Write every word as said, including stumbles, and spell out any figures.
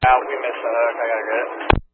out. We missed the hook. I gotta get it.